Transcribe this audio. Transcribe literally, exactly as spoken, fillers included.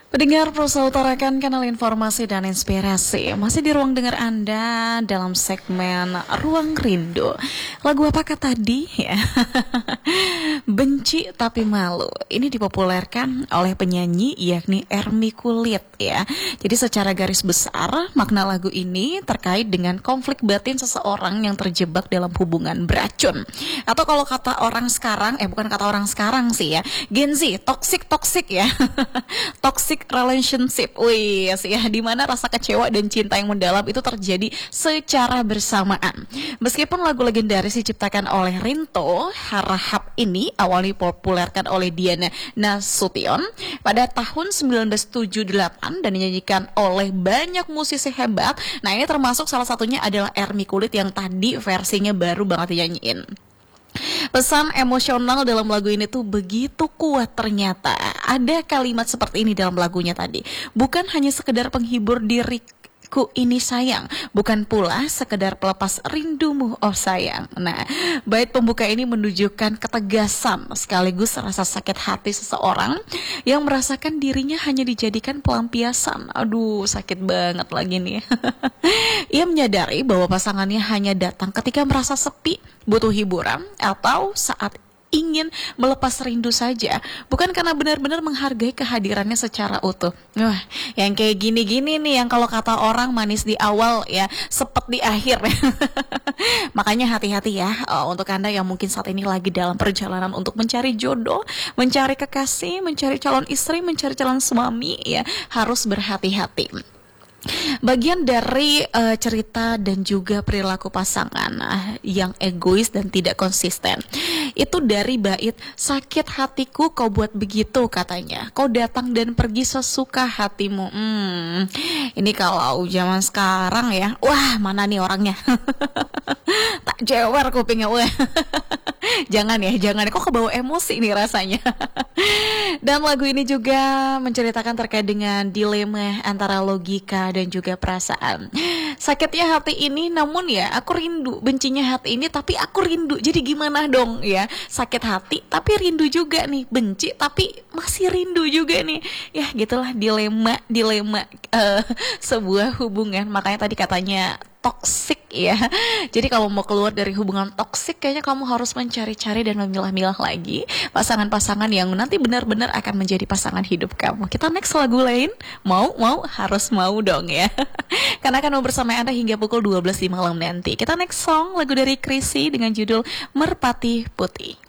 Pendengar Prosa utarakan kanal informasi dan inspirasi. Masih di ruang dengar Anda dalam segmen Ruang Rindu. Lagu apakah tadi ya? Benci tapi malu. Ini dipopulerkan oleh penyanyi yakni Ermi Kulit ya. Jadi secara garis besar makna lagu ini terkait dengan konflik batin seseorang yang terjebak dalam hubungan beracun. Atau kalau kata orang sekarang, eh bukan kata orang sekarang sih ya, Gen Z, toxic toxic ya. Toxic relationship, wih ya, di mana rasa kecewa dan cinta yang mendalam itu terjadi secara bersamaan. Meskipun lagu legendaris diciptakan oleh Rinto Harahap ini awalnya dipopulerkan oleh Diana Nasution pada tahun sembilan belas tujuh puluh delapan dan dinyanyikan oleh banyak musisi hebat. Nah ini termasuk salah satunya adalah Ermi Kulit yang tadi versinya baru banget dinyanyiin. Pesan emosional dalam lagu ini tuh begitu kuat ternyata. Ada kalimat seperti ini dalam lagunya tadi. Bukan hanya sekedar penghibur diriku ini sayang, bukan pula sekedar pelepas rindumu oh sayang. Nah, bait pembuka ini menunjukkan ketegasan sekaligus rasa sakit hati seseorang yang merasakan dirinya hanya dijadikan pelampiasan. Aduh, sakit banget lagi nih. Ia menyadari bahwa pasangannya hanya datang ketika merasa sepi, butuh hiburan, atau saat ingin melepas rindu saja, bukan karena benar-benar menghargai kehadirannya secara utuh. Wah, yang kayak gini-gini nih, yang kalau kata orang manis di awal ya, sepet di akhir. Makanya hati-hati ya uh, untuk Anda yang mungkin saat ini lagi dalam perjalanan untuk mencari jodoh, mencari kekasih, mencari calon istri, mencari calon suami ya, harus berhati-hati. Bagian dari uh, cerita dan juga perilaku pasangan uh, yang egois dan tidak konsisten itu dari bait sakit hatiku kau buat begitu katanya, kau datang dan pergi sesuka hatimu. Hmm, ini kalau zaman sekarang ya, wah mana nih orangnya? Tak jewer kupingnya, wah. Jangan ya, jangan. Kok kebawa emosi nih rasanya. Dan lagu ini juga menceritakan terkait dengan dilema antara logika dan juga perasaan. Sakitnya hati ini, namun ya aku rindu. Bencinya hati ini, tapi aku rindu. Jadi gimana dong ya? Sakit hati, tapi rindu juga nih. Benci, tapi masih rindu juga nih. Ya gitulah dilema, dilema uh, sebuah hubungan. Makanya tadi katanya toksik ya. Jadi kalau mau keluar dari hubungan toksik, kayaknya kamu harus mencari-cari dan memilah-milah lagi pasangan-pasangan yang nanti benar-benar akan menjadi pasangan hidup kamu. Kita next lagu lain. Mau? Mau? Harus mau dong ya. Karena akan mau bersama Anda hingga pukul dua belas di malam nanti. Kita next song, lagu dari Chrisye dengan judul Merpati Putih.